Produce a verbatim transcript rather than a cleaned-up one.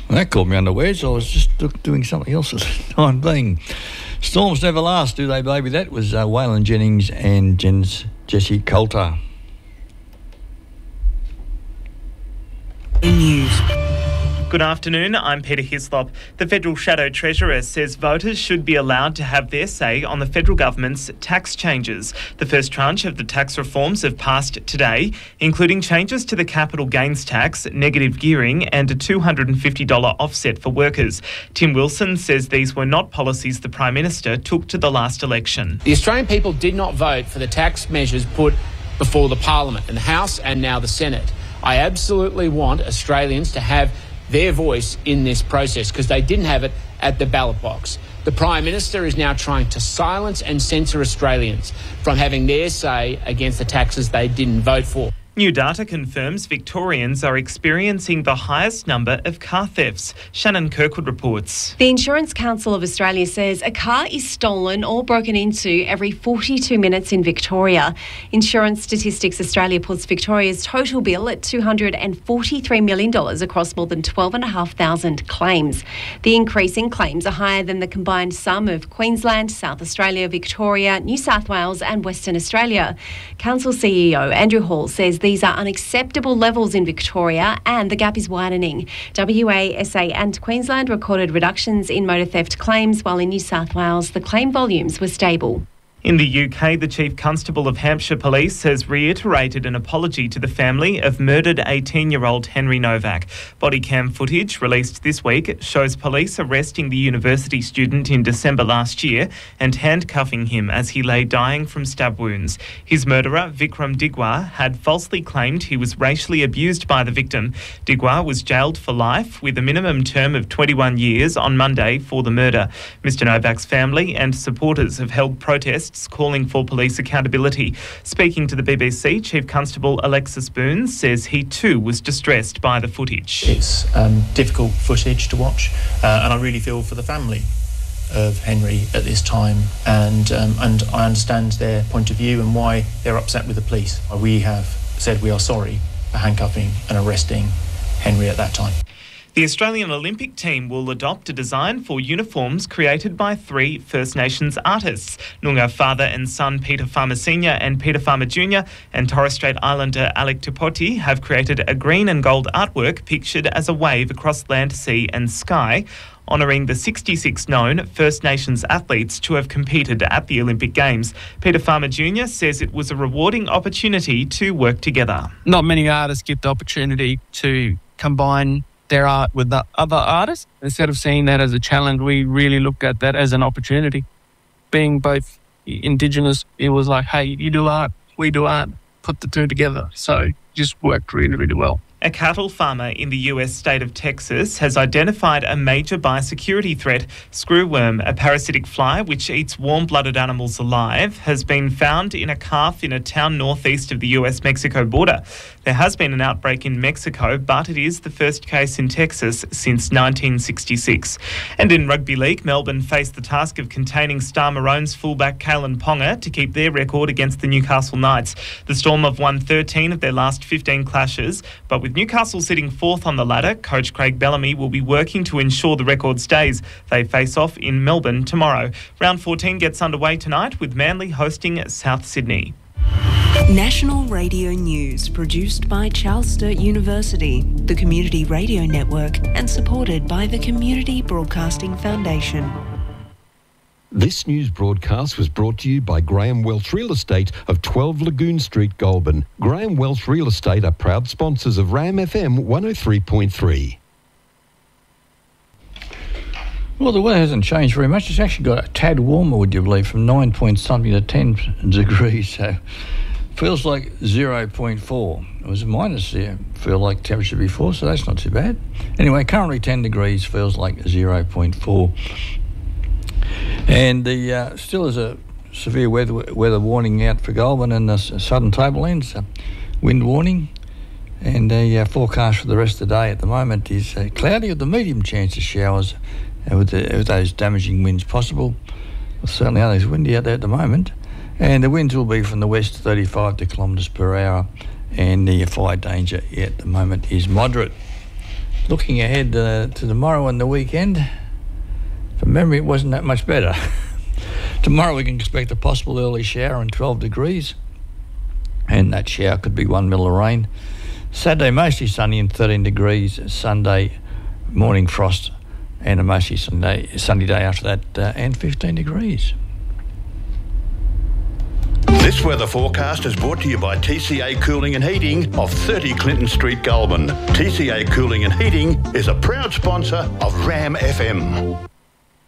That caught me unawares. I was just doing something else at the time being. Storms never last, do they, baby? That was uh, Waylon Jennings and Jen's Jesse Coulter. News. Good afternoon, I'm Peter Hislop. The Federal Shadow Treasurer says voters should be allowed to have their say on the federal government's tax changes. The first tranche of the tax reforms have passed today, including changes to the capital gains tax, negative gearing and a two hundred fifty dollars offset for workers. Tim Wilson says these were not policies the Prime Minister took to the last election. The Australian people did not vote for the tax measures put before the Parliament and the House and now the Senate. I absolutely want Australians to have their voice in this process because they didn't have it at the ballot box. The Prime Minister is now trying to silence and censor Australians from having their say against the taxes they didn't vote for. New data confirms Victorians are experiencing the highest number of car thefts. Shannon Kirkwood reports. The Insurance Council of Australia says a car is stolen or broken into every forty-two minutes in Victoria. Insurance Statistics Australia puts Victoria's total bill at two hundred forty-three million dollars across more than twelve thousand five hundred claims. The increase in claims are higher than the combined sum of Queensland, South Australia, Victoria, New South Wales and Western Australia. Council C E O Andrew Hall says these are unacceptable levels in Victoria and the gap is widening. W A, S A and Queensland recorded reductions in motor theft claims, while in New South Wales the claim volumes were stable. In the U K, the Chief Constable of Hampshire Police has reiterated an apology to the family of murdered eighteen-year-old Henry Novak. Body cam footage released this week shows police arresting the university student in December last year and handcuffing him as he lay dying from stab wounds. His murderer, Vikram Digwa, had falsely claimed he was racially abused by the victim. Digwa was jailed for life with a minimum term of twenty-one years on Monday for the murder. Mister Novak's family and supporters have held protests calling for police accountability. Speaking to the B B C, Chief Constable Alexis Boone says he too was distressed by the footage. It's um, difficult footage to watch, uh, and I really feel for the family of Henry at this time, and um, and I understand their point of view and why they're upset with the police. We have said we are sorry for handcuffing and arresting Henry at that time. The Australian Olympic team will adopt a design for uniforms created by three First Nations artists. Noongar father and son Peter Farmer Senior and Peter Farmer Junior and Torres Strait Islander Alec Tupoti have created a green and gold artwork pictured as a wave across land, sea and sky, honouring the sixty-six known First Nations athletes to have competed at the Olympic Games. Peter Farmer Junior says it was a rewarding opportunity to work together. Not many artists get the opportunity to combine their art with the other artists. Instead of seeing that as a challenge, we really looked at that as an opportunity. Being both Indigenous, it was like, hey, you do art, we do art, put the two together. So just worked really, really well. A cattle farmer in the U S state of Texas has identified a major biosecurity threat. Screwworm, a parasitic fly which eats warm-blooded animals alive, has been found in a calf in a town northeast of the U S Mexico border. There has been an outbreak in Mexico, but it is the first case in Texas since nineteen sixty-six. And in rugby league, Melbourne faced the task of containing Star Maroons fullback Kalen Ponga to keep their record against the Newcastle Knights. The Storm have won thirteen of their last fifteen clashes, but with Newcastle sitting fourth on the ladder, coach Craig Bellamy will be working to ensure the record stays. They face off in Melbourne tomorrow. Round fourteen gets underway tonight with Manly hosting South Sydney. National Radio News, produced by Charles Sturt University, the Community Radio Network, and supported by the Community Broadcasting Foundation. This news broadcast was brought to you by Graham Welch Real Estate of twelve Lagoon Street, Goulburn. Graham Welch Real Estate are proud sponsors of RAM F M one oh three point three. Well, the weather hasn't changed very much. It's actually got a tad warmer, would you believe, from nine point something to ten degrees. So feels like zero point four. It was a minus there, feel like temperature before, so that's not too bad. Anyway, currently ten degrees, feels like zero point four. And the uh, still is a severe weather weather warning out for Goulburn and the southern tablelands, uh, wind warning. And the uh, forecast for the rest of the day at the moment is uh, cloudy with a medium chance of showers uh, with, the, with those damaging winds possible. Well, certainly others windy out there at the moment. And the winds will be from the west thirty-five to kilometres per hour. And the fire danger at the moment is moderate. looking ahead uh, to tomorrow and the weekend, from memory it wasn't that much better. Tomorrow we can expect a possible early shower and twelve degrees, and that shower could be one mil of rain. Saturday mostly sunny and thirteen degrees. Sunday morning frost and a mostly Sunday, sunny day after that uh, and fifteen degrees. This weather forecast is brought to you by T C A Cooling and Heating of thirty Clinton Street, Goulburn. T C A Cooling and Heating is a proud sponsor of Ram F M.